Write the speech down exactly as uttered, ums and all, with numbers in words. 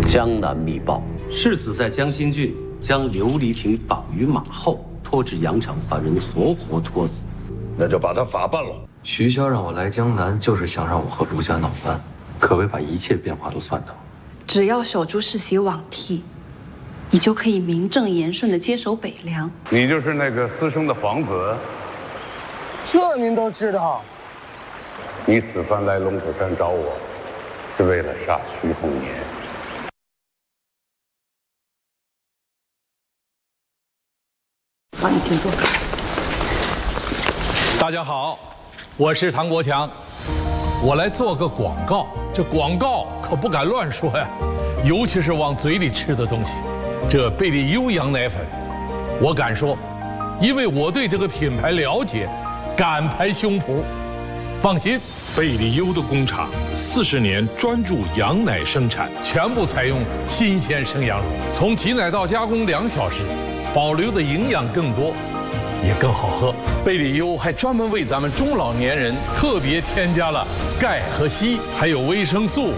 江南密报，世子在江心郡将刘黎平绑于马后，拖至羊场，把人活活拖死。 那就把他法办了。 徐骁让我来江南，就是想让我和卢家闹翻，可谓把一切变化都算到。 只要守住世袭罔替，你就可以名正言顺地接手北凉。 你就是那个私生的皇子， 这您都知道？ 你此番来龙虎山找我，是为了杀徐凤年。 好，你请坐。 大家好，我是唐国强，我来做个广告。这广告可不敢乱说呀，尤其是往嘴里吃的东西。这贝利优羊奶粉，我敢说，因为我对这个品牌了解，敢拍胸脯。放心， 贝利优的工厂四十年专注羊奶生产， 全部采用新鲜生羊乳，从挤奶到加工两小时，保留的营养更多，也更好喝。贝利优还专门为咱们中老年人特别添加了钙和硒，还有维生素。